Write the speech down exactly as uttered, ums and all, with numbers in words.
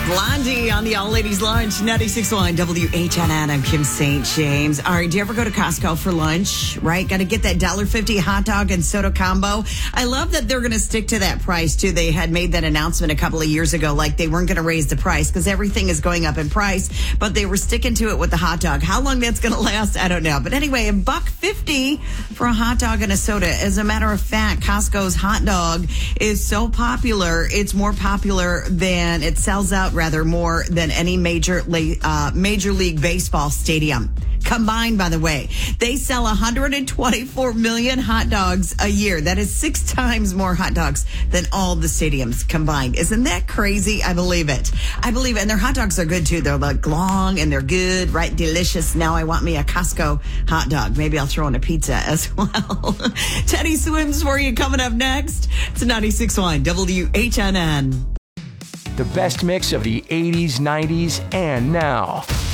Blondie on the All Ladies Lunch, ninety-six point one W H N N. I'm Kim Saint James. All right, do you ever go to Costco for lunch, right? Got to get that one dollar fifty hot dog and soda combo. I love that they're going to stick to that price, too. They had made that announcement a couple of years ago, like they weren't going to raise the price because everything is going up in price, but they were sticking to it with the hot dog. How long that's going to last, I don't know. But anyway, a buck fifty for a hot dog and a soda. As a matter of fact, Costco's hot dog is so popular, it's more popular than, it sells out rather more than any major uh, major league baseball stadium combined. By the way, they sell one hundred twenty-four million hot dogs a year. That is six times more hot dogs than all the stadiums combined. Isn't that crazy? I believe it. I believe it. And their hot dogs are good too. They're like long and they're good, right? Delicious. Now I want me a Costco hot dog. Maybe I'll throw in a pizza as well. Teddy Swims for you coming up next. It's ninety-six point one W H N N. The best mix of the eighties, nineties, and now.